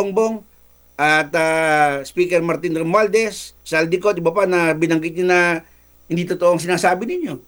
Bongbong at Speaker Martin Romualdez, Saldico, iba pa na binanggit niyo na hindi totoo ang sinasabi ninyo.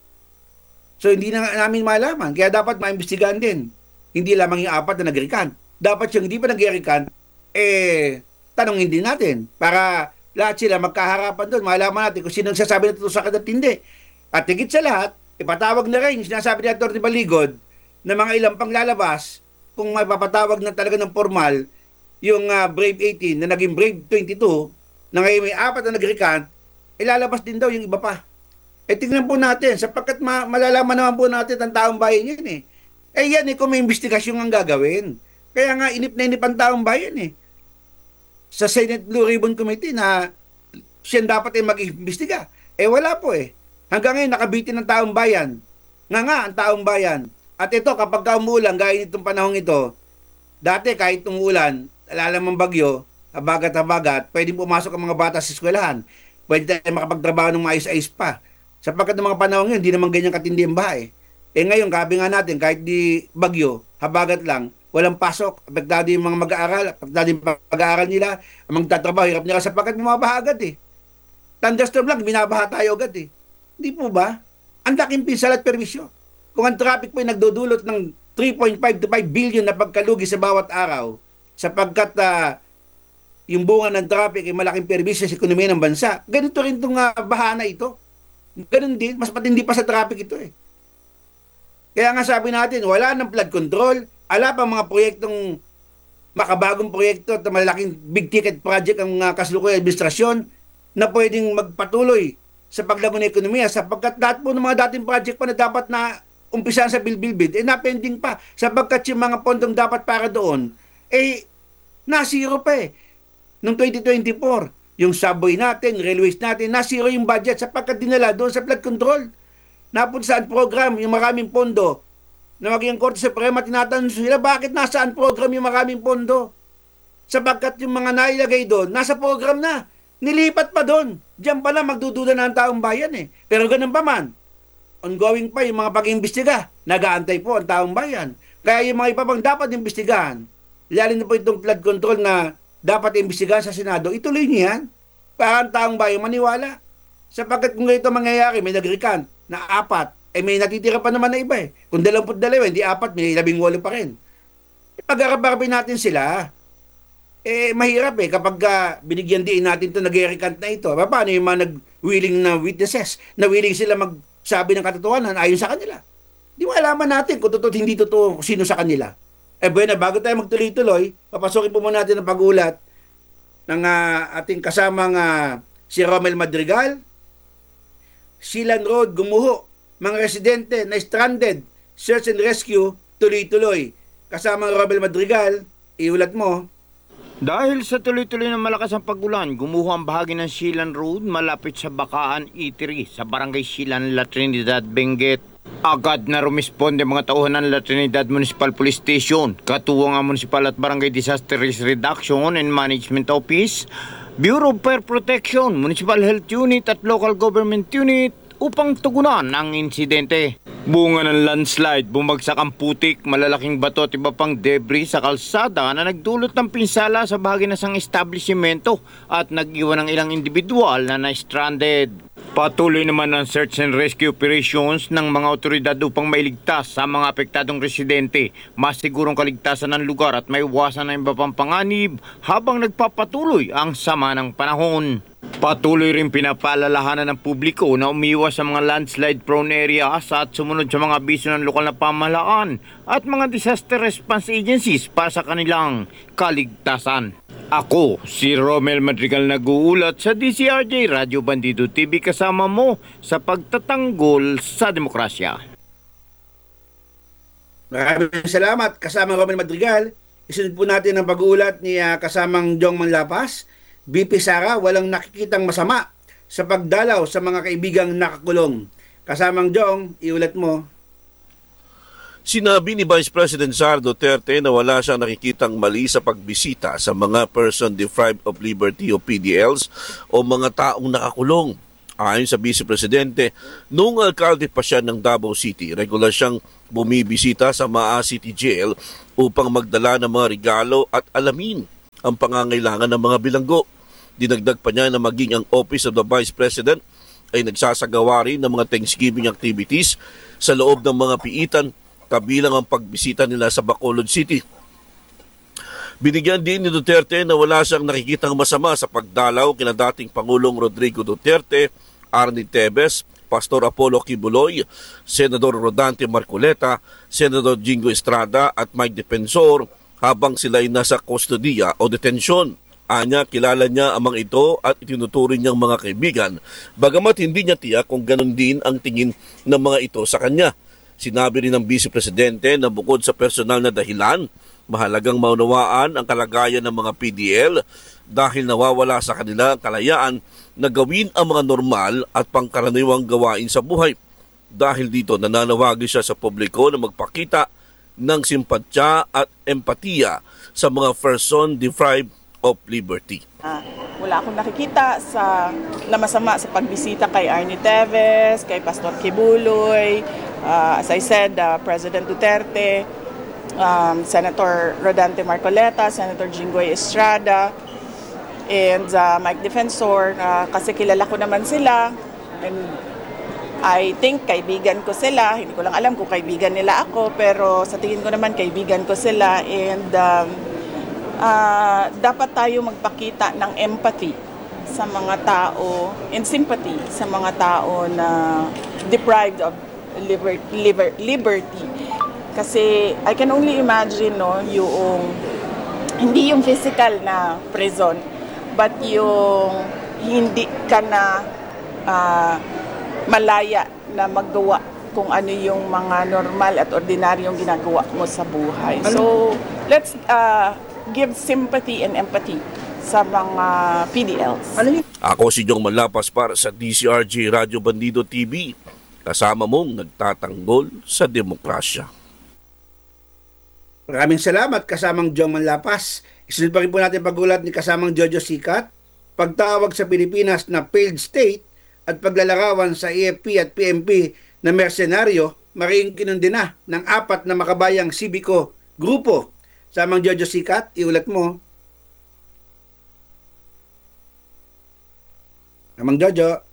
So hindi na namin malaman. Kaya dapat maimbestigahan din. Hindi lamang yung 4 na nag-recant. Dapat yung hindi pa nag-recant, tanongin din natin para lahat sila magkaharapan doon. Malaman natin kung sino nagsasabi na totoo sa at hindi. At higit sa lahat, ipatawag na rin yung sinasabi ni Atty. Baligod na mga ilang pang lalabas kung mapapatawag na talaga ng formal yung Brave 18 na naging Brave 22 na ngayon may 4 na nag-recant, ilalabas din daw yung iba pa. Tingnan po natin sapagkat malalaman naman po natin ang taong bayan yan yan kung may investigasyon ang gagawin. Kaya nga inip na inip ang taong bayan sa Senate Blue Ribbon Committee na siya dapat mag-imbestiga. Wala po Hanggang ngayon nakabitin ng taong bayan. Nga ang taong bayan. At ito kapag umuulan gaya nitong panahong ito, dati kahit umuulan, alalang bagyo, habagat-habagat, pwedeng pumasok ang mga bata sa eskwelahan. Pwede tayo makapagtrabaho ng maayos-ayos pa. Sapagkat ng mga panahon yun, hindi naman ganyan katindi ang bahay. Ngayon, gabi nga natin, kahit di bagyo, habagat lang, walang pasok, apektado yung mga mag-aaral, apektado yung pag-aaral nila, ang magtatrabaho, hirap nila sapagkat bumabaha agad Thunderstorm lang, binabaha tayo agad Hindi po ba? Ang laking pinsala at perwisyo. Kung ang traffic po ay nagdudulot ng 3.5 to 5 billion na pagkalugi sa bawat araw, sapagkat yung bunga ng traffic ay malaking perwisyo sa ekonomiya ng bansa. Ganito rin itong bahana ito. Ganun din, mas patindi pa sa traffic ito Kaya nga sabi natin, wala ng flood control, ala pa mga proyektong makabagong proyekto at malaking big ticket project ang kasalukuyang administrasyon na pwedeng magpatuloy sa paglago ng ekonomiya sapagkat lahat po ng mga dating project pa na dapat na umpisahan sa bilbil-bid, napending pa sapagkat yung mga pondong dapat para doon, na-zero pa Noong 2024, yung subway natin, railways natin, na-zero yung budget sapagkat dinala doon sa flood control. Napunta saan program, yung maraming pondo, na maging Korte Suprema, tinatanong sila, bakit nasaan program yung maraming pondo? Sapagkat yung mga nailagay doon, nasa program na. Nilipat pa doon. Diyan pala magdududa na ang taong bayan Pero ganun pa man, ongoing pa yung mga pag-imbestiga. Nag-aantay po ang taong bayan. Kaya yung mga iba pang dapat imbestigahan, lalo na po itong flood control na dapat imbestigahan sa Senado, ituloy niyan para ang taong bayan maniwala. Sapagkat kung ito mangyayari, may nag-recant na 4, may natitira pa naman na iba Kung 22, hindi 4, may 18 pa rin. Pag-arabarabay natin sila. Mahirap kapag binigyan din natin ito, nag-recant na ito. Paano yung mga nag-willing na witnesses, na willing sila magsabi ng katotohanan ayon sa kanila? Di mo alaman natin kung totoo hindi totoo sino sa kanila. Bueno, bago tayo magtuloy-tuloy, papasokin po muna natin ang pag-ulat ng ating kasamang si Romel Madrigal. Silan Road, gumuho. Mga residente na stranded, search and rescue, tuloy-tuloy. Kasamang Romel Madrigal, iulat mo. Dahil sa tuloy-tuloy na malakas ang pag-ulan, gumuho ang bahagi ng Silan Road malapit sa Bakaan Eatery sa Barangay Silan, La Trinidad, Benguet. Agad na rumisponde mga tauhan ng La Trinidad Municipal Police Station, katuwang ang Municipal at Barangay Disaster Risk Reduction and Management Office, Bureau of Fire Protection, Municipal Health Unit at Local Government Unit upang tugunan ang insidente. Bunga ng landslide, bumagsak ang putik, malalaking bato at iba pang debris sa kalsada na nagdulot ng pinsala sa bahagi ng isang establishmento at nag-iwan ng ilang individual na na-stranded. Patuloy naman ang search and rescue operations ng mga otoridad upang mailigtas sa mga apektadong residente, masigurong kaligtasan ng lugar at maiwasan ng iba pang panganib habang nagpapatuloy ang sama ng panahon. Patuloy rin pinapaalalahanan ng publiko na umiwas sa mga landslide-prone areas at sumunod sa mga abiso ng lokal na pamahalaan at mga disaster response agencies para sa kanilang kaligtasan. Ako, si Romel Madrigal nag-uulat sa DCRJ Radio Bandido TV kasama mo sa pagtatanggol sa demokrasya. Maraming salamat kasama Romel Madrigal. Isunod po natin ang pag-uulat ni kasamang Jong Manlapas. BP Sara, walang nakikitang masama sa pagdalaw sa mga kaibigang nakakulong. Kasamang Jong, iulat mo. Sinabi ni Vice President Sara Duterte na wala siyang nakikitang mali sa pagbisita sa mga person deprived of liberty o PDLs o mga taong nakakulong. Ayon sa Vice Presidente, noong alkalde pa siya ng Davao City, regular siyang bumibisita sa Maa City Jail upang magdala ng mga regalo at alamin. ang pangangailangan ng mga bilanggo. Dinagdag pa niya na maging ang Office of the Vice President ay nagsasagawa rin ng mga Thanksgiving activities sa loob ng mga piitan, kabilang ang pagbisita nila sa Bacolod City. Binigyan din ni Duterte na wala siyang nakikitang masama sa pagdalaw kina dating Pangulong Rodrigo Duterte, Arnie Tevez, Pastor Apollo Kibuloy, Senador Rodante Marcoleta, Senador Jingo Estrada at Mike Defensor habang sila ay nasa kustodiya o detensyon. Anya, kilala niya ang mga ito at itinuturing niyang mga kaibigan, bagamat hindi niya tiyak kung ganun din ang tingin ng mga ito sa kanya. Sinabi rin ng Vice Presidente na bukod sa personal na dahilan, mahalagang maunawaan ang kalagayan ng mga PDL dahil nawawala sa kanila ang kalayaan na gawin ang mga normal at pangkaraniwang gawain sa buhay. Dahil dito nananawagi siya sa publiko na magpakita ng simpatya at empatiya sa mga person deprived of liberty. Wala akong nakikita na masama sa pagbisita kay Arnie Tevez, kay Pastor Kibuloy, as I said, President Duterte, Senator Rodante Marcoleta, Senator Jinggoy Estrada, and Mike Defensor, kasi kilala ko naman sila, and I think kaibigan ko sila. Hindi ko lang alam kung kaibigan nila ako, pero sa tingin ko naman kaibigan ko sila, and dapat tayo magpakita ng empathy sa mga tao and sympathy sa mga tao na deprived of liberty. Kasi I can only imagine, no, hindi yung physical na prison, but yung hindi ka na malaya na magawa kung ano yung mga normal at ordinaryong ginagawa mo sa buhay. So, let's give sympathy and empathy sa mga PDLs. Ako si Jong Malapas para sa DCRJ Radio Bandido TV. Kasama mong nagtatanggol sa demokrasya. Maraming salamat kasamang Jong Manlapas. Isunod pa rin po natin pag-ulat ni kasamang Jojo Sikat, pagtawag sa Pilipinas na failed state at paglalarawan sa AFP at PNP na mersenaryo, mariing kinundina ng 4 na makabayang sibiko grupo. Samang Jojo Sikat, iulat mo. Samang Jojo.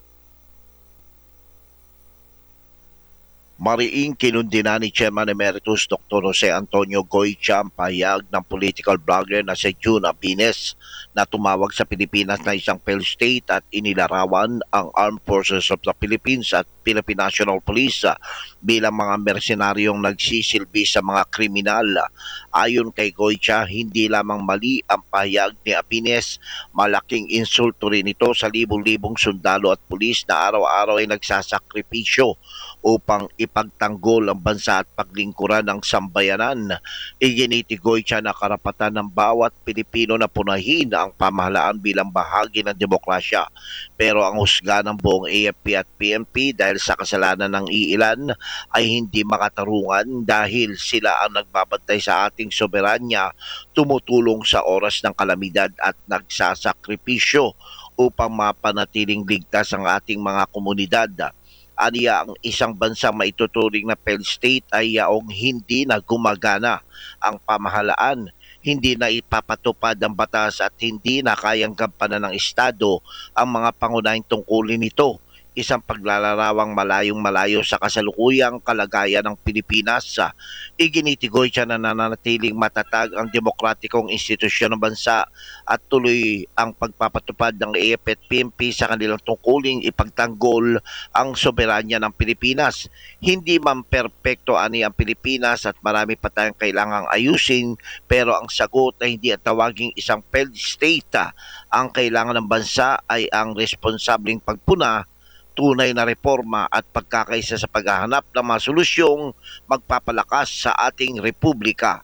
Mariing kinundina ni Chairman Emeritus Dr. Jose Antonio Goycha ang pahayag ng political blogger na si June Apines na tumawag sa Pilipinas na isang failed state at inilarawan ang Armed Forces of the Philippines at Philippine National Police bilang mga mersenaryong nagsisilbi sa mga kriminal. Ayon kay Goycha, hindi lamang mali ang pahayag ni Apines, malaking insulto rin ito sa libong-libong sundalo at pulis na araw-araw ay nagsasakripisyo upang ipagtanggol ang bansa at paglingkuran ng sambayanan. Iginitigoy siya na karapatan ng bawat Pilipino na punahin ang pamahalaan bilang bahagi ng demokrasya. Pero ang husga ng buong AFP at PNP dahil sa kasalanan ng iilan ay hindi makatarungan dahil sila ang nagbabantay sa ating soberanya, tumutulong sa oras ng kalamidad at nagsasakripisyo upang mapanatiling ligtas ang ating mga komunidad. Aniya, ang isang bansang maituturing na failed state ay yaong hindi na gumagana ang pamahalaan, hindi na ipapatupad ang batas at hindi na kayang gampanan ng Estado ang mga pangunahing tungkulin nito. Isang paglalarawang malayong-malayo sa kasalukuyang kalagayan ng Pilipinas. Iginitigoy siya na nananatiling matatag ang demokratikong institusyon ng bansa at tuloy ang pagpapatupad ng AFP at PNP sa kanilang tungkuling ipagtanggol ang soberanya ng Pilipinas. Hindi man perpekto ani ang Pilipinas at marami pa tayong kailangang ayusin, pero ang sagot ay hindi at tawaging isang failed state. Ang kailangan ng bansa ay ang responsableng pagpuna, tunay na reforma at pagkakaisa sa paghahanap ng mga solusyong magpapalakas sa ating republika.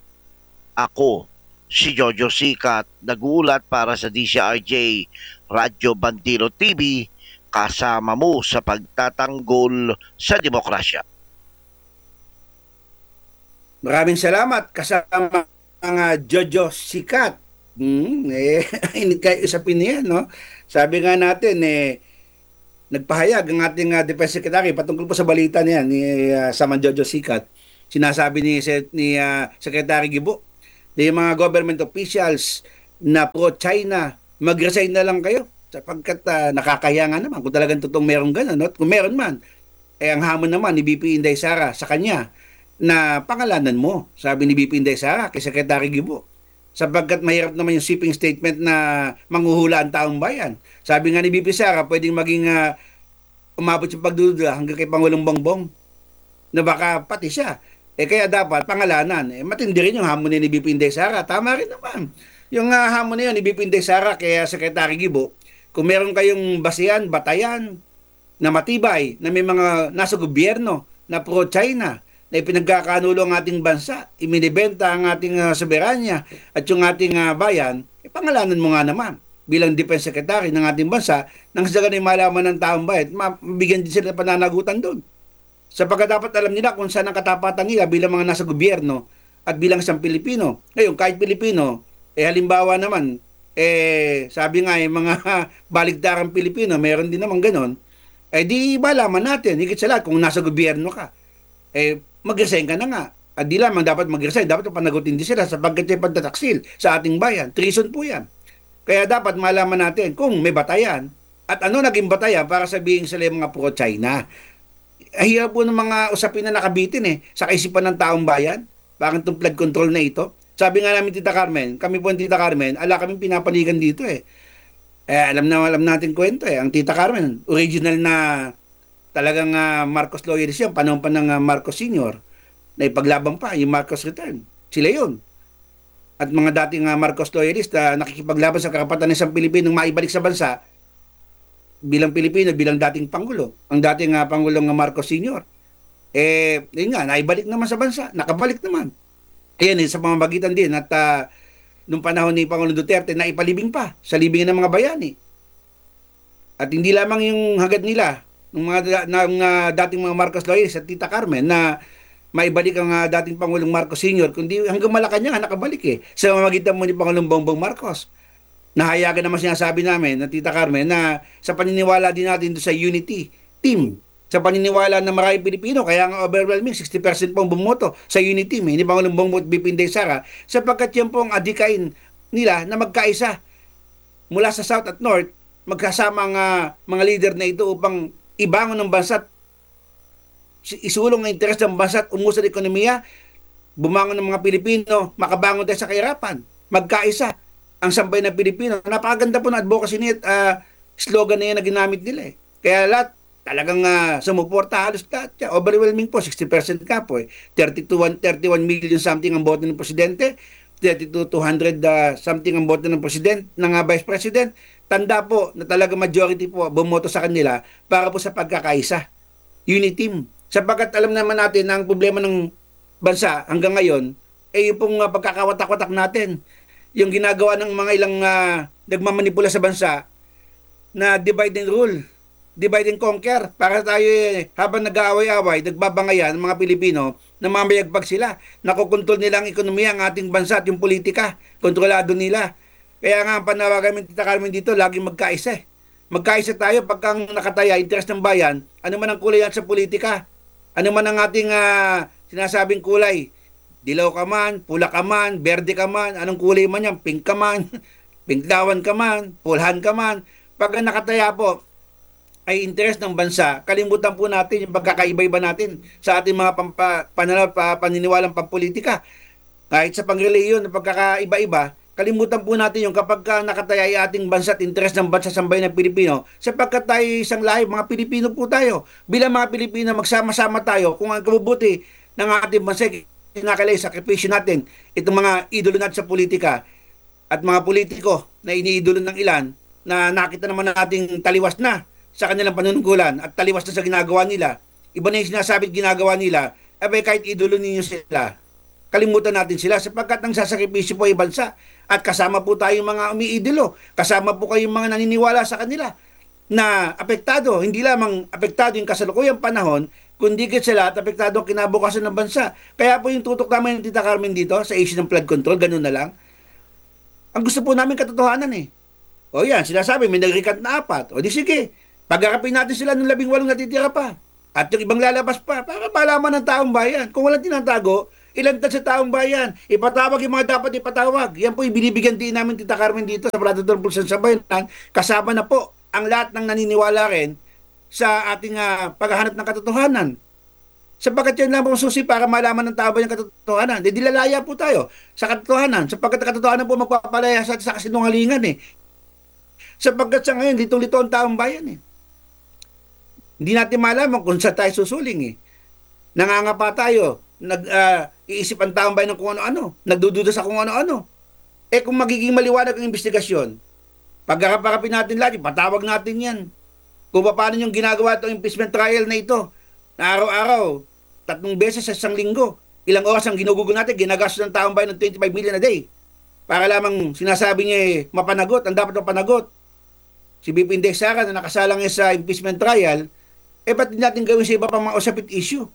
Ako, si Jojo Sikat, nag-uulat para sa DCRJ Radyo Bandido TV, kasama mo sa pagtatanggol sa demokrasya. Maraming salamat kasama ang Jojo Sikat. Init kayo isapin niya, no? Sabi nga natin, nagpahayag ang ating Defense Secretary patungkol po sa balita niya ni Saman Jojo Sikat. Sinasabi ni Secretary Gibo na yung mga government officials na pro-China, mag-resign na lang kayo sapagkat nakakaya nga naman kung talagang totoong meron ganun. No? At kung meron man, ang hamon naman ni BP Inday Sara sa kanya na pangalanan mo, sabi ni BP Inday Sara kay Secretary Gibo. Sapagkat mahirap naman yung shipping statement na manghuhula ang taong bayan. Sabi nga ni BP Sara, pwedeng maging umabot yung pagdududa hanggang kay Pangulong Bongbong na baka pati siya. Kaya dapat pangalanan. Matindi rin yung hamon ni BP Inday Sara. Tama rin naman. Yung hamon na yun ni BP Inday Sara kaya Secretary Gibo, kung meron kayong basihan, batayan na matibay, na may mga nasa gobyerno na pro-China, na ipinagkakanulo ang ating bansa, iminibenta ang ating soberanya at yung ating bayan, pangalanan mo nga naman bilang Defense Secretary ng ating bansa nang sa ganun malaman ng taong bayan, mabigyan din sila ng pananagutan doon. Sapagkat dapat alam nila kung saan ang katapatan nila bilang mga nasa gobyerno at bilang isang Pilipino. Ngayon, kahit Pilipino, halimbawa naman, sabi nga mga baligtarang Pilipino, meron din naman ganon, di malaman natin, higit sa lahat, kung nasa gobyerno ka, mag-resign ka na nga. At di lamang dapat mag-resign, dapat panagutin din sila sapagkat yung pagtataksil sa ating bayan. Treason po yan. Kaya dapat malaman natin kung may batayan at ano naging batayan para sabihin sila yung mga pro-China. Hirap po ng mga usapin na nakabitin sa kaisipan ng taong bayan. Parang itong flood control na ito. Sabi nga namin Tita Carmen, kami po ang Tita Carmen, kaming pinapaligan dito alam natin kwento Ang Tita Carmen, original na talagang Marcos loyalist yan, panahon pa ng Marcos Sr. na ipaglaban pa, yung Marcos return. Sila yun. At mga dating Marcos loyalist na nakikipaglaban sa karapatan ng isang Pilipinong maibalik sa bansa bilang Pilipino, bilang dating Pangulo. Ang dating Pangulong Marcos Sr. Yun nga, naibalik naman sa bansa. Nakabalik naman. Ayan, sa pamamagitan din at nung panahon ni Pangulong Duterte na ipalibing pa sa libingan ng mga bayani. At hindi lamang yung hagad nila ng mga dating mga Marcos loyalists at Tita Carmen na maibalik ang dating Pangulong Marcos Sr. kundi hanggang Malacanang nakabalik sa pamamagitan mo ni Pangulong Bongbong Marcos. Nahayagan naman sinasabi namin na Tita Carmen na sa paniniwala din natin sa unity team, sa paniniwala ng maraming Pilipino, kaya nga overwhelming 60% pong bumoto sa unity team ni Pangulong Bongbong at BP Inday Sara sapagkat yan po ang adikain nila na magkaisa mula sa South at North, magkasama ang mga leader na ito upang ibangon ng bansa at isulong ang interes ng bansa at umusad ekonomiya, bumangon ng mga Pilipino, makabangon tayo sa kahirapan, magkaisa ang sambay ng Pilipino. Napakaganda po na advocacy niya at slogan na yan na ginamit nila Kaya lahat talagang sumuporta halos lahat. Overwhelming po, 60% ka po 31 million something ang boto ng Presidente, 32 to 100 something ang boto ng President, ng Vice President. Tanda po na talaga majority po bumoto sa kanila para po sa pagkakaisa. Unity team. Sapagkat alam naman natin na ang problema ng bansa hanggang ngayon yung pong pagkakawatak-watak natin. Yung ginagawa ng mga ilang nagmamanipula sa bansa na divide and rule, divide and conquer. Para tayo habang nag-aaway-away, nagbabangayan ng mga Pilipino na mamayagpag sila. Nakokontrol nila ang ekonomiya, ang ating bansa at yung politika. Kontrolado nila. Kaya nga ang panawagan ng Tita Carmen dito, laging magkaisa Magkaisa tayo pagka nakataya, interes ng bayan, ano man ang kulay yan sa politika. Ano man ang ating sinasabing kulay. Dilaw ka man, pula ka man, berde ka man, anong kulay man yan, pink ka man, pinklawan ka man, pulhan ka man. Pagka nakataya po, ay interes ng bansa, kalimutan po natin yung pagkakaiba-iba natin sa ating mga paniniwalang pampolitika. Kahit sa pangreliyon na pagkakaiba-iba, kalimutan po natin yung kapag nakataya ay ating bansa at interes ng bansa sambayan ng Pilipino, sapagkat tayo isang lahi, mga Pilipino po tayo. Bilang mga Pilipino, magsama-sama tayo kung ang kabubuti ng ating bansa kinakailangan sakripisyo natin itong mga idolo natin sa politika at mga politiko na iniidolo ng ilan na nakita naman nating taliwas na sa kanilang panunungkulan at taliwas na sa ginagawa nila. Iba na yung sinasabi ginagawa nila, kahit idolo ninyo sila, kalimutan natin sila sapagkat ang sasakripisyo po ay bansa at kasama po tayong mga umiidolo, kasama po kayong mga naniniwala sa kanila na apektado, hindi lamang apektado yung kasalukuyang panahon, kundi sa lahat, apektado ang kinabukasan ng bansa. Kaya po yung tutok namin ng Tita Carmen dito sa issue ng flood control, ganun na lang. Ang gusto po namin katotohanan O yan, sinasabi, may nag-recant na 4. O di sige, pagharapin natin sila ng 18 natitira pa. At yung ibang lalabas pa, para malaman ng taong bayan. Kung walang tinatago, Ilantad sa taong bayan. Ipatawag yung mga dapat ipatawag. Yan po yung binibigyan din namin Tita Carmen dito sa Brother Pulsan sa Bayanan. Kasama na po ang lahat ng naniniwala rin sa ating paghahanap ng katotohanan. Sapagkat yan lang po susi para malaman ng tao ba yung katotohanan. Di dilalaya po tayo sa katotohanan. Sapagkat ang katotohanan po magpapalaya sa kasinungalingan eh. Sapagkat sa ngayon, litong-lito ang taong bayan eh. Hindi natin malaman kung saan tayo susuling eh. Nangangapa tayo, iisip ang taong bayan ng kung ano-ano, nagdududa sa kung ano-ano. Eh kung magiging maliwanag ang investigasyon, pagkakarapin natin lahat, patawag natin yan. Kung paano yung ginagawa itong impeachment trial na ito, na araw-araw, 3 beses sa isang linggo, ilang oras ang ginugugo natin, ginagastos ng taong bayan ng 25 million a day. Para lamang sinasabi niya mapanagot, ang dapat mapanagot. Si BP Inday Sara na nakasalang sa impeachment trial, ba't din natin gawin sa iba pang mga usapit issue?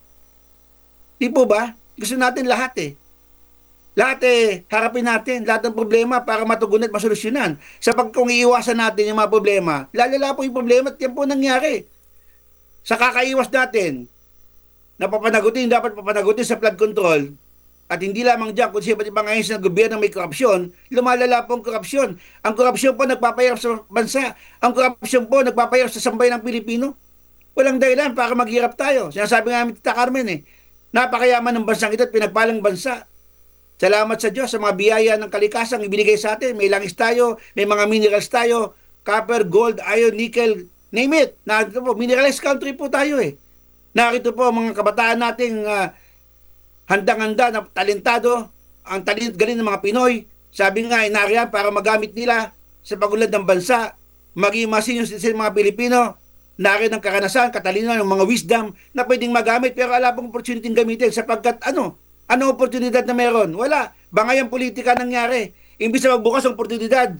Di po ba? Gusto natin lahat eh. Lahat harapin natin. Lahat ng problema para matugunan at masolusyonan. Sapag kung iiwasan natin yung mga problema, lalala po yung problema at yan po nangyari. Sa kakaiwas natin, napapanagutin, dapat papanagutin sa flood control, at hindi lamang dyan, kung siya ibang ayos ng gobyerno may korupsyon, lumalala po ang korupsyon. Ang korupsyon po nagpapahirap sa bansa. Ang korupsyon po nagpapahirap sa sambayan ng Pilipino. Walang dahilan para maghirap tayo. Sinasabi nga namin Tita Carmen napakayaman ng bansang ito at pinagpalang bansa. Salamat sa Diyos sa mga biyaya ng kalikasang ibinigay sa atin. May langis tayo, may mga minerals tayo, copper, gold, iron, nickel, name it. Narito po, mineralized country po tayo eh. Narito po mga kabataan nating handang-handa na talentado, ang galing ng mga Pinoy. Sabi nga, nariyan para magamit nila sa pagulad ng bansa, maging mga senior citizen mga Pilipino, narin ang karanasan, katalino, ng mga wisdom na pwedeng magamit pero wala pong opportunity gamitin sapagkat ano oportunidad na meron? Wala. Bangayang politika nangyari. Imbis na magbukas ang oportunidad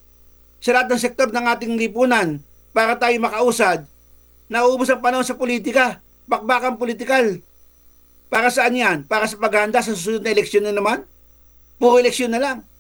sa lahat ng sektor ng ating lipunan para tayo makausad, nauubos ang panahon sa politika, bakbakan politikal. Para saan yan? Para sa paghahanda sa susunod na eleksyon na naman? Puro eleksyon na lang.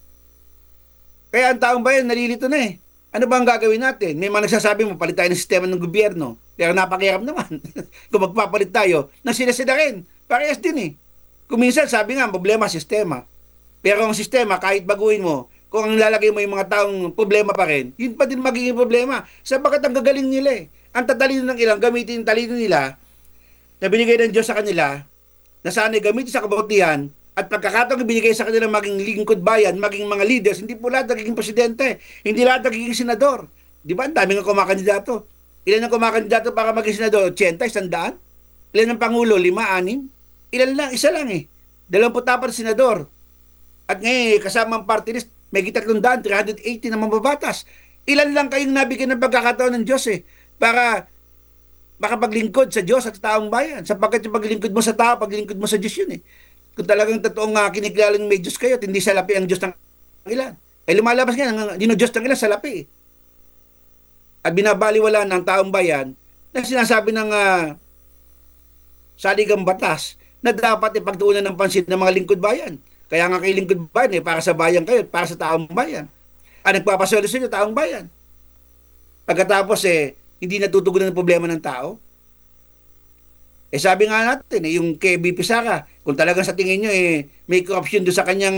Kaya ang taong bayan nalilito na eh. Ano ba ang gagawin natin? May mga nagsasabi mo, palit tayo ng sistema ng gobyerno. Pero napakahirap naman. Kung magpapalit tayo, na sila rin. Parehas din eh. Kung minsan, sabi nga, problema, sistema. Pero ang sistema, kahit baguhin mo, kung ang lalagay mo yung mga taong problema pa rin, yun pa din magiging problema. Sabagat ang gagaling nila eh. Ang tatalino ng ilang, gamitin yung talino nila, na binigay ng Diyos sa kanila, na sana'y gamitin sa kabutihan, at pagkakataong ibinigay sa kanila maging lingkod bayan, maging mga leaders, hindi po lahat nagiging presidente, hindi lahat nagiging senador. Di ba? Ang dami nga kumakandidato. Ilan ang kumakandidato para maging senador? 80, 100? Ilan ang pangulo? 5, 6? Ilan lang? Isa lang eh. 24 senador. At ngayon, kasama ang party list, may 300, 380 na mababatas. Ilan lang kayong nabigyan ng pagkakataon ng Diyos para makapaglingkod sa Diyos at sa taong bayan. Sapagkat yung paglingkod mo sa tao, paglingkod mo sa Diyos yun eh. Kung talagang totoong kinikilala ng may Diyos kayo at hindi salapi ang Diyos ng ilan. Lumalabas nga, Diyos ng ilan, salapi. At binabaliwala ng taong bayan na sinasabi ng saligang batas na dapat ipagtuunan ng pansin ng mga lingkod bayan. Kaya nga kay lingkod bayan para sa bayan kayo, para sa taong bayan. Ang nagpapasolusyon yung taong bayan. Pagkatapos hindi natutugunan ng problema ng tao. Sabi nga natin, yung kay BP Sara, kung talagang sa tingin nyo, may corruption doon sa kanyang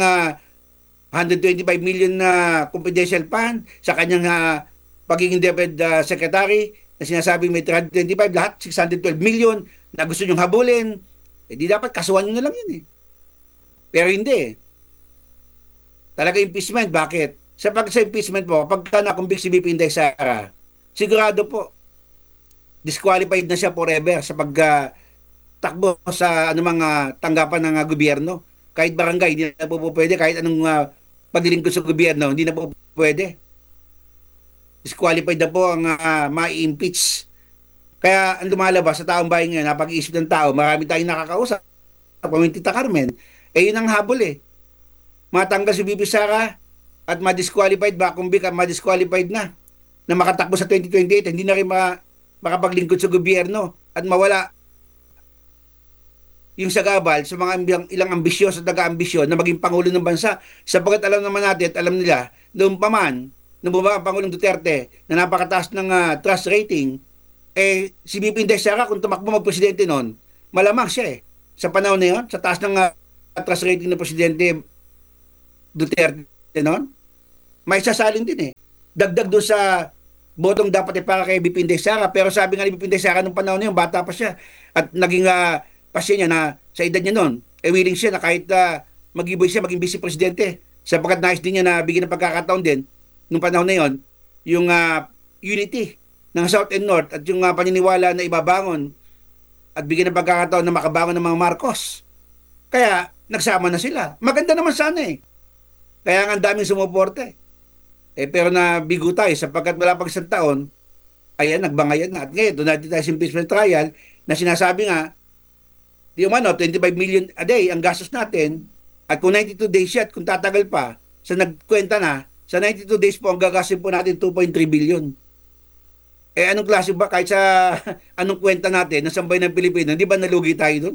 125 million na confidential fund, sa kanyang pagiging DepEd secretary, na sinasabi may 325, lahat 612 million na gusto nyong habulin, di dapat kasuhan nyo na lang yun Pero hindi Talaga impeachment, bakit? Sa impeachment mo, pagka nakumbik si BP Inday Sara, sigurado po, disqualified na siya forever sa pagtakbo sa anumang tanggapan ng gobyerno. Kahit barangay, hindi na po pwede. Kahit anong paglilingkod sa gobyerno, hindi na po pwede. Disqualified na po ang ma-impeach. Kaya ang lumalabas sa taong bayan ngayon, napag-iisip ng tao, marami tayong nakakausap. Tita Carmen, yun ang habol Matanggal si BP Sara at ma-disqualified ba? Kung ma-disqualified na makatakbo sa 2028, hindi na rin makapaglingkod sa gobyerno at mawala yung sagabal sa mga ilang ambisyon at taga-ambisyon na maging Pangulo ng bansa. Sapagkat alam naman natin at alam nila, noong paman, nung bumaba ang Pangulong Duterte na napakataas ng trust rating, si BP Inday Sara kung tumakbo mag-presidente noon, malamang siya Sa panahon na yun, sa taas ng trust rating ng Presidente Duterte noon, may sasalin din eh. Dagdag doon sa botong dapat para kay BP Inday Sara. Pero sabi nga ni BP Inday Sara nung panahon na yun, bata pa siya. At naging pasya niya na sa edad niya noon, willing siya na kahit mag-iboy siya, maging vice presidente. Sapagkat nais din niya na bigyan ng pagkakataon din nung panahon na yon yung unity ng South and North at yung paniniwala na ibabangon at bigyan ng pagkakataon na makabangon ng mga Marcos. Kaya nagsama na sila. Maganda naman sana eh. Kaya nga ang daming sumuporta eh. Pero nabigo tayo sapagkat wala pang isang taon, ayan, nagbangayan na. At ngayon, doon natin tayo sa impeachment trial na sinasabi nga, di umano, 25 million a day ang gastos natin at kung 92 days siya at kung tatagal pa, sa nagkwenta na, sa 92 days po ang gagasin po natin 2.3 billion. Anong klase ba? Kahit sa anong kwenta natin, ng sambay ng Pilipino, di ba nalugi tayo doon?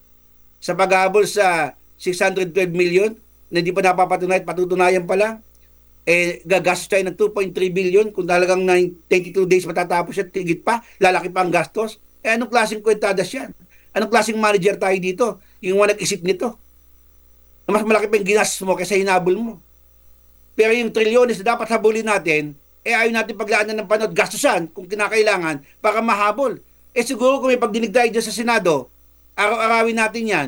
Sa paghabol sa 612 million, na hindi pa napapatunay at patutunayan pa lang, gagastos tayo ng 2.3 billion kung talagang 92 days matatapos at tigit pa, lalaki pa ang gastos. Anong klaseng kwentadas yan? Anong klaseng manager tayo dito? Yung mga nag-isip nito. Mas malaki pa yung ginastos mo kaysa hinabol mo. Pero yung trilyones na dapat habulin natin, ayaw natin paglaanan ng panahon, gastusan kung kinakailangan para mahabol. Siguro kung may pagdinig tayo dyan sa Senado, araw-arawin natin yan.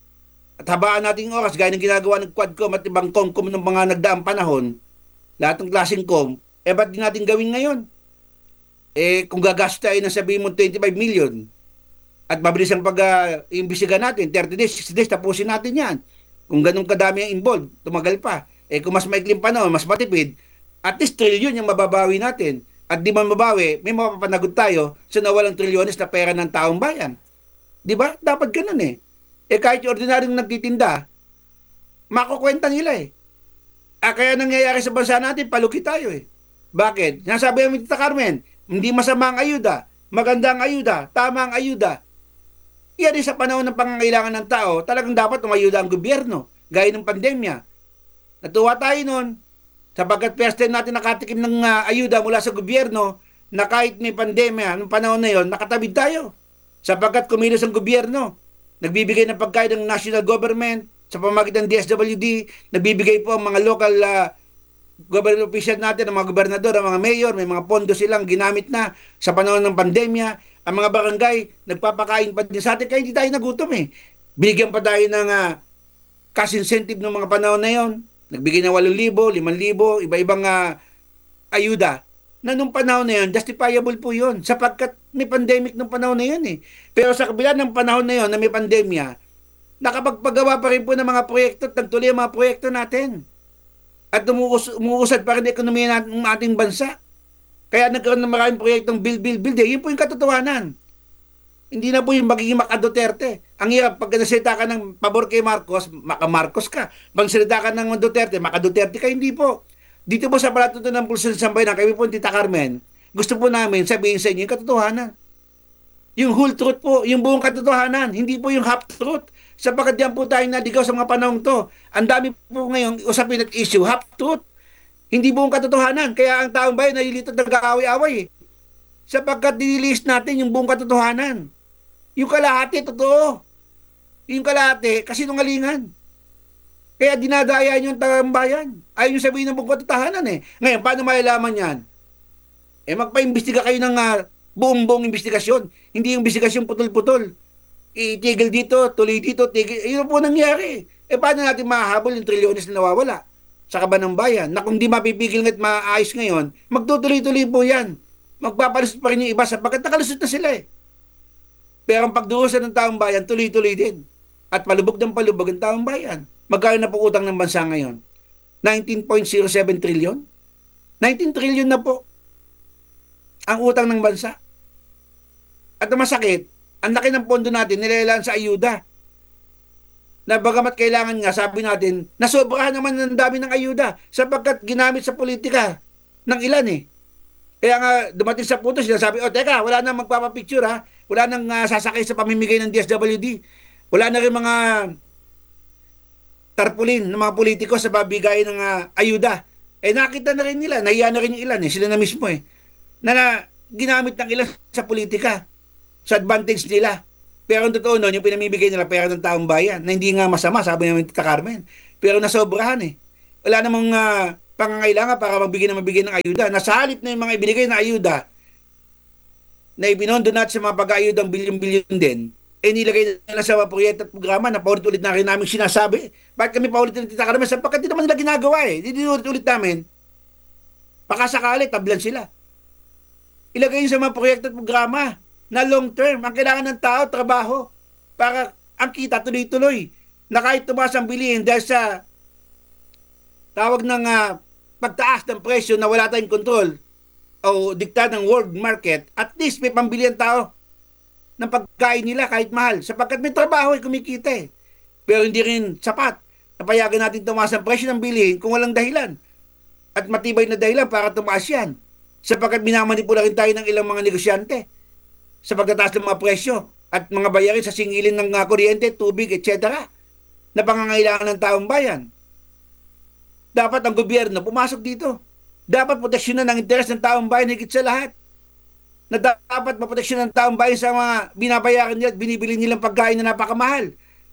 At habaan natin yung oras, gaya ng ginagawa ng Quadcom at ibang Comcom ng mga nagdaang panahon, lahat ng klaseng com, ba't di natin gawin ngayon? Kung gagastos tayo na sabihin mo 25 million, at mabilis ang pag-imbisiga natin, 30 days, 60 days, tapusin natin yan. Kung ganun kadami ang involved, tumagal pa. Kung mas maikling panahon, mas matipid, at least trilyon yung mababawi natin. At di man mabawi, may mapapanagot tayo sa nawalang trilyones na pera ng taong bayan. Di ba? Dapat ganun eh. Kahit yung ordinaryong nagtitinda, makukwenta nila eh. Kaya nangyayari sa bansa natin, paluki tayo eh. Bakit? Nasabi namin Tita Carmen, hindi masama ang ayuda, maganda ang ayuda, tama ang ayuda. Yan din sa panahon ng pangangailangan ng tao, talagang dapat umayuda ang gobyerno, gaya ng pandemya. Natuwa tayo nun, sapagkat first time natin nakatikim ng ayuda mula sa gobyerno, na kahit may pandemya, noong panahon na yon, nakatabid tayo. Sapagkat kumilos ang gobyerno, nagbibigay ng pagkain ng national government, sa pamamagitan ng DSWD, nagbibigay po ang mga local government official natin, ang mga gobernador, ang mga mayor, may mga pondo silang ginamit na sa panahon ng pandemya. Ang mga barangay, nagpapakain pa din sa atin, kaya hindi tayo nagutom eh. Binigyan pa tayo ng cash incentive ng mga panahon na yon. Nagbigay ng 8,000, 5,000, iba-ibang ayuda. Na nung panahon na yon, justifiable po yun, sapagkat may pandemic nung panahon na yun eh. Pero sa kabila ng panahon na yon na may pandemya, nakapagpagawa pa rin po ng mga proyekto at nagtuloy ang mga proyekto natin. At umuusad pa rin ang ekonomiya ng ating bansa. Kaya nagkaroon ng maraming proyektong build. Yun po yung katotohanan. Hindi na po yung magiging maka-Duterte. Ang hirap, pag nasalita ka ng pabor kay Marcos, maka-Marcos ka. Pag nasalita ka ng Duterte, maka-Duterte ka. Hindi po. Dito po sa Palatuto ng Pulso ng Sambayanan, kami po Tita Carmen, gusto po namin sabihin sa inyo yung katotohanan. Yung whole truth po, yung buong katotohanan, hindi po yung half truth. Sapagkat diyan po tayo naligaw sa mga panahon to. Ang dami po ngayon usapin at issue, half truth. Hindi buong katotohanan. Kaya ang taong bayan nalilito at nag-aaway-away eh. Sapagkat nililist natin yung buong katotohanan. Yung kalahati, totoo. Yung kalahati, kasinungalingan. Kaya dinadaya nyo ang taong bayan. Ayaw nyo sabihin ng buong katotohanan eh. Ngayon, paano malalaman yan? Magpa-imbestiga kayo ng buong investigasyon. Hindi yung investigasyon putol-putol. Itigil dito, tuloy dito, tigil. Yun po nangyari. Paano natin mahahabol yung trilyones na nawawala sa kaban ng bayan? Na kung di mapipigil nga't maayos ngayon, magtutuloy-tuloy po yan. Magpapalusot pa rin yung iba sapagkat nakalusot na sila eh. Pero ang pagdurusan ng taong bayan, tuloy-tuloy din. At palubog ng palubog ang taong bayan. Magkano na po utang ng bansa ngayon? 19.07 trillion? 19 trillion na po ang utang ng bansa. At ang masakit, ang laki ng pondo natin nilalaan sa ayuda. Na bagamat kailangan nga, sabi natin, nasobrahan naman ng dami ng ayuda sapagkat ginamit sa politika ng ilan eh. Kaya nga dumating sa punto sila sabi, teka, wala nang magpapapicture ha. Wala nang sasakay sa pamimigay ng DSWD. Wala na rin mga tarpulin ng mga politiko sa babigay ng ayuda. Nakita na rin nila, nahiya na rin yung ilan eh, sila na mismo eh, na ginamit ng ilan sa politika, sa advantage nila. Pero ang totoo nun, yung pinamibigay nila pera ng taong bayan, na hindi nga masama, sabi namin Tita Carmen. Pero nasobrahan eh. Wala namang pangangailangan para magbigay ng ayuda. Nasa halip na yung mga ibinigay na ayuda, na ibinondo natin sa mga pag-ayudang bilyon-bilyon din, eh nilagay nila sa mga proyekto at programa na paulit-ulit na rin namin sinasabi. Bakit kami paulit-ulit Tita Carmen? Sapagkat di naman nila ginagawa eh. Di ulit namin. Pakasakali, tablan sila. Ilagay yun sa mga proyekto at programa na long term. Ang kailangan ng tao, trabaho. Para ang kita tuloy-tuloy. Na kahit tumaas ang bilihin dahil sa tawag ng pagtaas ng presyo na wala tayong control o dikta ng world market, at least may pambili ang tao ng pagkain nila kahit mahal. Sapagkat may trabaho ay kumikita eh. Pero hindi rin sapat. Napayagan natin tumaas ang presyo ng bilihin kung walang dahilan. At matibay na dahilan para tumaas yan. Sapagkat minamanipula rin tayo ng ilang mga negosyante sa pagtataas ng mga presyo at mga bayarin sa singilin ng kuryente, tubig, etc. na pangangailangan ng taong bayan. Dapat ang gobyerno pumasok dito. Dapat proteksyonan ang interes ng taong bayan higit sa lahat. Na dapat maproteksyonan ng taong bayan sa mga binabayaran nila at binibili nilang pagkain na napakamahal.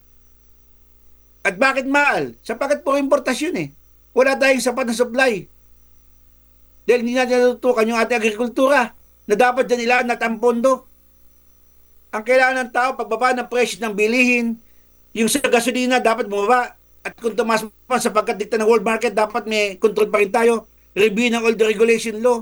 At bakit mahal? Sapagkat puro importasyon eh. Wala tayong sapat na supply. Dahil hindi natin natutukan yung ating agrikultura na dapat dyan ilaan at ang pondo. Ang kailangan ng tao, pagbaba ng presyo ng bilihin, yung sa gasolina dapat bumaba. At kung tumas pa sapagkat dikta ng world market, dapat may control pa rin tayo. Review ng all the regulation law.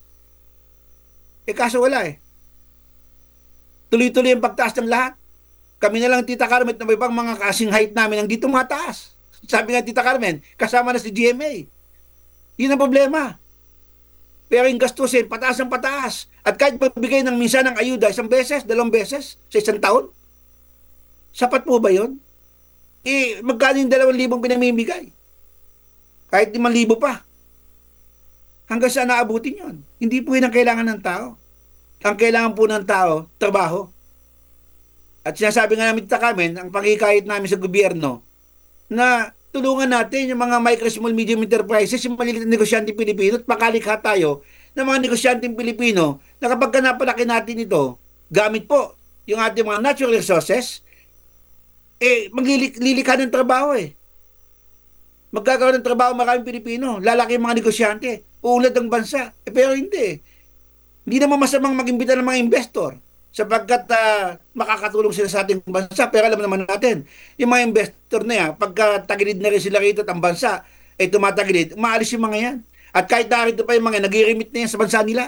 Eh kaso wala eh. Tuloy-tuloy ang pagtaas ng lahat. Kami na lang Tita Carmen na may ibang mga kasing height namin ang dito mataas. Sabi nga Tita Carmen, kasama na si GMA. Yun ang problema. Pero yung gastusin, pataas ang pataas. At kahit magbigay ng minsan ng ayuda, 1 beses, 2 beses, sa 1 taon, sapat po ba yun? Eh, magkano yung 2,000 pinamimigay? Kahit 5,000 pa. Hanggang saan naabutin yun? Hindi po yun ang kailangan ng tao. Ang kailangan po ng tao, trabaho. At sinasabi nga namin Tita Carmen, ang pangikahit namin sa gobyerno, na tulungan natin yung mga micro, small, medium enterprises, yung maliliit na negosyanteng Pilipino, at makalikha tayo ng mga negosyanteng Pilipino na kapag napalaki natin ito, gamit po yung ating mga natural resources, eh, maglilikha ng trabaho eh. Magkakaroon ng trabaho maraming Pilipino, lalaki yung mga negosyante, uulad ang bansa. Eh, pero hindi. Hindi naman masamang mag-imbita ng mga investor sapagkat makakatulong sila sa ating bansa. Pero alam naman natin, yung mga investor na yan, pagka tagilid na rin sila rito at ang bansa ay tumatagilid, umaalis yung mga yan. At kahit narito pa yung mga nag-i-remit na yan sa bansa nila,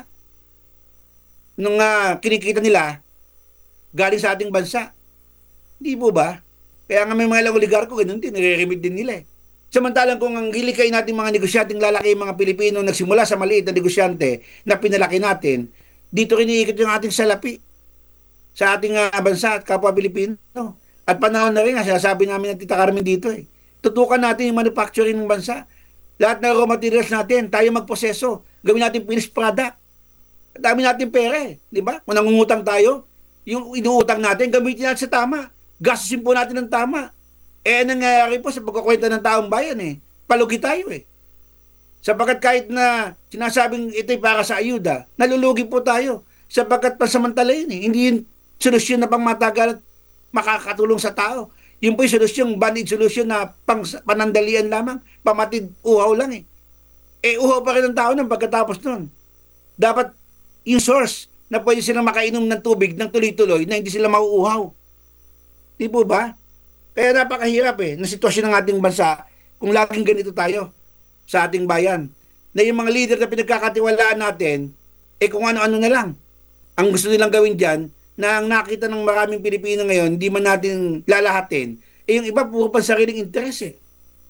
nung kinikita nila, galing sa ating bansa. Hindi po ba? Kaya nga may mga ilang oligarko, ganun din, nire-remit din nila eh. Samantalang kung ang hilikay natin mga negosyanteng lalaki, mga Pilipino nagsimula sa maliit na negosyante na pinalaki natin, dito rin iikot yung ating salapi sa ating bansa at kapwa Pilipino. At panahon na rin, sinasabi namin ng Tita Carmen dito eh. Tutukan natin yung manufacturing ng bansa. Lahat ng raw materials natin, tayo magproseso. Gawin natin finished product. Dami natin pera eh. Di ba? Kung nangungutang tayo, yung inuutang natin, gamitin natin sa tama. Gastusin po natin ng tama. Eh, nangyayari po sa pagkakwenta ng taong bayan eh. Palugi tayo eh. Sapagkat kahit na sinasabing ito'y para sa ayuda, nalulugi po tayo. Sapagkat pasamantala yun eh. Hindi yun solusyon na pang matagal at makakatulong sa tao. Yun po yung solusyon, banded solution na panandalian lamang, pamatid uhaw lang eh. Eh, uhaw pa rin ang tao nang pagkatapos nun. Dapat yung source na pwede silang makainom ng tubig ng tuloy-tuloy na hindi sila mauuhaw. Di po ba? Kaya napakahirap eh, na sitwasyon ng ating bansa kung laging ganito tayo sa ating bayan. Na yung mga leader na pinagkakatiwalaan natin, eh kung ano-ano na lang. Ang gusto nilang gawin dyan, na ang nakita ng maraming Pilipino ngayon, hindi man natin lalahatin, eh yung iba puro pa sariling interes eh.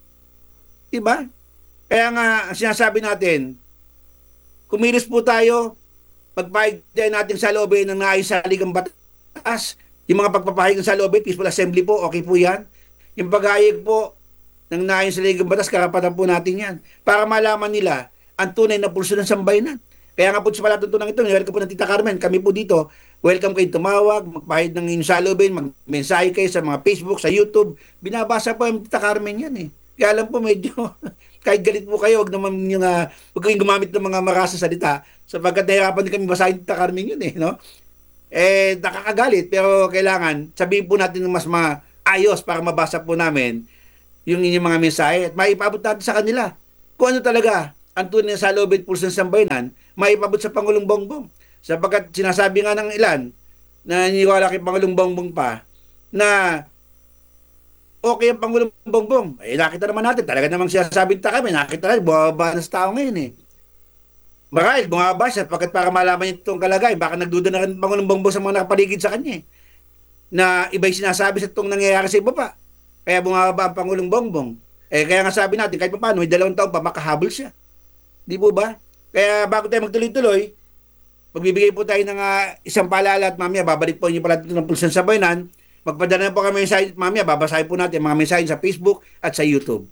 Diba? Kaya nga, sinasabi natin, kumilos po tayo, pagpahig natin sa loobin ng naayos sa ligang batas, yung mga pagpapahayag ng saloobin, peaceful assembly po, okay po yan. Yung paghayag po ng naayos sa ligang batas, karapatan po natin yan. Para malaman nila ang tunay na pulso ng sambayanan. Kaya nga po sa palatuntunan ito, welcome po ng Tita Carmen. Kami po dito, welcome kayo tumawag, magpahayag ng inyong saloobin, mag-mensahe kayo sa mga Facebook, sa YouTube. Binabasa po yung Tita Carmen yan eh. Kaya alam po medyo, kahit galit po kayo, huwag kayong gumamit ng mga marasa salita sapagkat nahirapan din kami basahin Tita Carmen yun eh. No? nakakagalit, pero kailangan sabihin po natin ng mas maayos para mabasa po namin yung inyong mga mensahe at maipaabot natin sa kanila. Kung ano talaga ang tunay na saloobin po ng sambayanan, maipaabot sa Pangulong Bongbong. Sapagkat sinasabi nga ng ilan na niniwala kay Pangulong Bongbong pa na okay ang Pangulong Bongbong. Nakita naman natin, talaga namang sinasabing kami, nakita natin, bumaba na sa tao ngayon eh. Marahil, bumaba siya, pagkat para malaman niya itong kalagay, baka nagduda na rin ang Pangulong Bongbong sa mga nakapaligid sa kanya eh. Na iba'y sinasabi sa itong nangyayari sa iba pa. Kaya bumaba ang Pangulong Bongbong. Kaya nga sabi natin, kahit pa paano, may 2 taon pa, makahabol siya. Di po ba? Kaya bago tayo magtuloy-tuloy, magbibigay po tayo ng isang paalala at mamaya, babalik po niyo pala ito ng Pulsan sa Bayanan. Magpadala po kami mensahe mamaya, babasahin po natin mga mensahe sa Facebook at sa YouTube.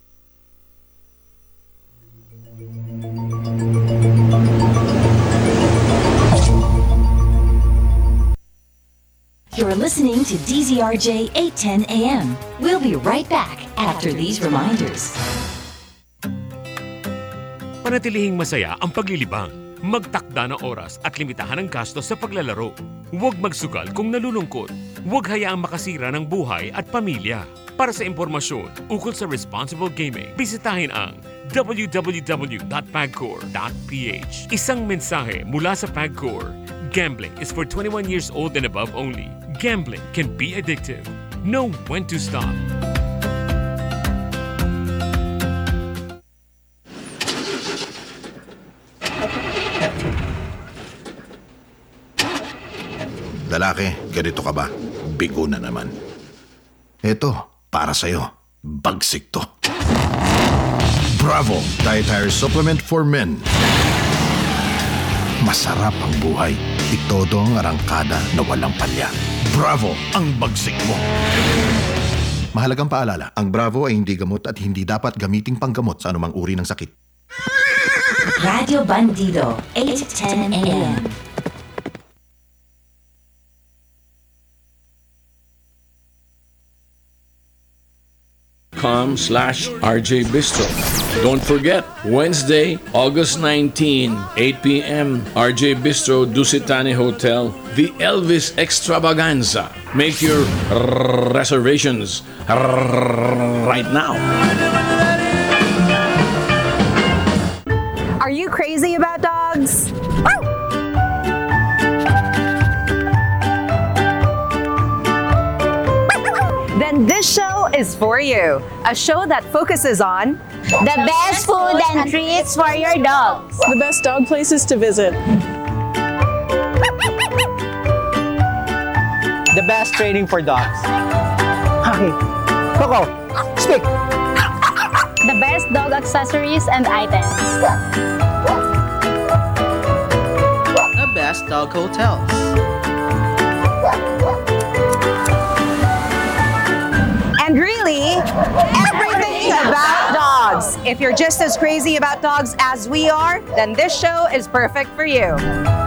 You're listening to DZRJ 810 AM. We'll be right back after these reminders. Panatilihing masaya ang paglilibang. Magtakda ng oras at limitahan ang gastos sa paglalaro. Huwag magsugal kung nalulungkot. Huwag hayaang makasira ng buhay at pamilya. Para sa impormasyon ukol sa responsible gaming, bisitahin ang www.pagcor.ph. Isang mensahe mula sa Pagcor. Gambling is for 21 years old and above only. Gambling can be addictive. Know when to stop. Lalaki, ganito ka ba? Bigo na naman. Eto, para sa'yo. Bagsik to. Bravo! Dietary Supplement for Men. Masarap ang buhay. Itodo ang arangkada na walang palya. Bravo! Ang bagsik mo. Mahalagang paalala, ang Bravo ay hindi gamot at hindi dapat gamiting panggamot sa anumang uri ng sakit. Radio Bandido, 810 AM. .com/RJ Bistro. Don't forget, Wednesday, August 19, 8 p.m., RJ Bistro, Dusitani Hotel, the Elvis Extravaganza. Make your reservations right now. Are you crazy about dogs? Then this show is for you. A show that focuses on the best food and treats for your dogs, The best dog places to visit. The best training for dogs. Okay. Coco, speak. the best dog accessories and items, The best dog hotels. And really, everything about dogs. If you're just as crazy about dogs as we are, then this show is perfect for you.